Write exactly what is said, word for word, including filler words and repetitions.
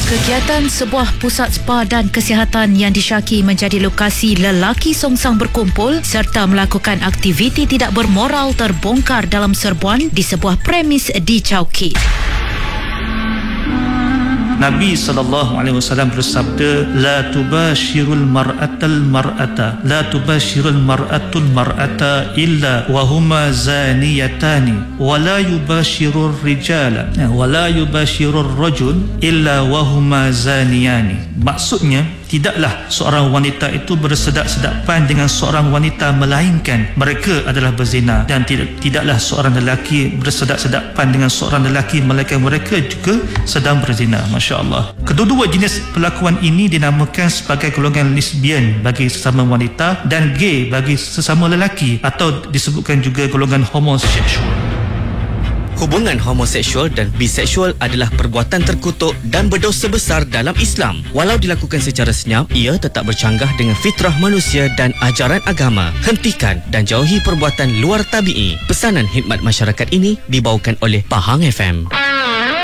Kegiatan sebuah pusat spa dan kesihatan yang disyaki menjadi lokasi lelaki songsang berkumpul serta melakukan aktiviti tidak bermoral terbongkar dalam serbuan di sebuah premis di Chowkee. Nabi sallallahu alaihi wasallam bersabda, la tubashirul mar'atal mar'ata la tubashirul mar'atul mar'ata illa wa huma zaniyatani wa la yubashirur rijala wa la yubashirur rajul illa wa huma zaniyani. Maksudnya, tidaklah seorang wanita itu bersedak-sedapan dengan seorang wanita melainkan mereka adalah berzina, dan tidak, tidaklah seorang lelaki bersedak-sedapan dengan seorang lelaki melainkan mereka juga sedang berzina. Masya Allah. Kedua-dua jenis perlakuan ini dinamakan sebagai golongan lesbian bagi sesama wanita dan gay bagi sesama lelaki, atau disebutkan juga golongan homoseksual. Hubungan homoseksual dan biseksual adalah perbuatan terkutuk dan berdosa besar dalam Islam. Walau dilakukan secara senyap, ia tetap bercanggah dengan fitrah manusia dan ajaran agama. Hentikan dan jauhi perbuatan luar tabi'i. Pesanan khidmat masyarakat ini dibawakan oleh Pahang F M.